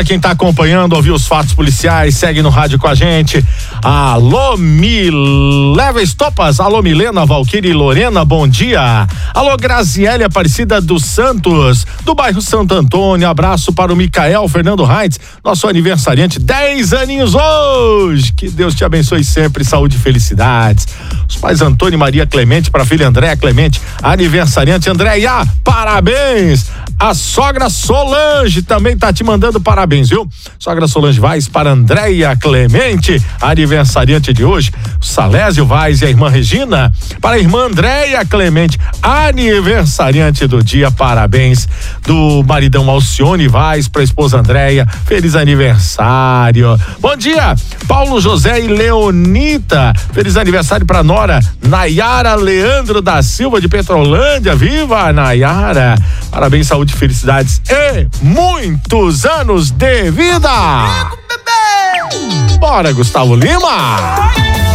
Quem tá acompanhando, ouviu os fatos policiais, segue no rádio com a gente. Alô, Leva Estopas, alô, Milena, Valquíria e Lorena, bom dia. Alô, Graziele Aparecida dos Santos, do bairro Santo Antônio, abraço para o Micael Fernando Reitz, nosso aniversariante, 10 aninhos hoje. Que Deus te abençoe sempre, saúde e felicidades. Os pais Antônio e Maria Clemente, para a filha Andréia Clemente, aniversariante Andréia, parabéns. A sogra Solange também tá te mandando parabéns, viu? Sogra Solange Vaz para Andréia Clemente, aniversariante de hoje. Salésio Vaz e a irmã Regina, para a irmã Andréia Clemente, aniversariante do dia, parabéns. Do maridão Alcione Vaz para a esposa Andréia, feliz aniversário. Bom dia, Paulo José e Leonita, feliz aniversário para nora Nayara Leandro da Silva de Petrolândia, viva Nayara, parabéns, saúde, felicidades e muitos anos de vida. Bora, Gustavo Lima.